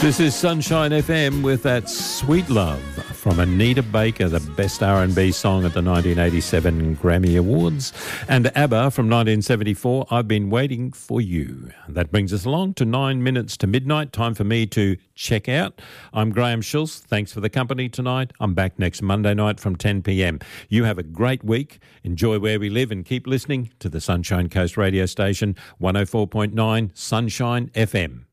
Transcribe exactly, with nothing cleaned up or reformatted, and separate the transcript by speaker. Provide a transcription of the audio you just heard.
Speaker 1: This is Sunshine F M with that Sweet Love from Anita Baker, the best R and B song at the nineteen eighty-seven Grammy Awards, and ABBA from nineteen seventy-four, I've Been Waiting for You. That brings us along to nine minutes to midnight, time for me to check out. I'm Graham Schultz. Thanks for the company tonight. I'm back next Monday night from ten p.m. You have a great week. Enjoy where we live and keep listening to the Sunshine Coast radio station, one oh four point nine Sunshine F M.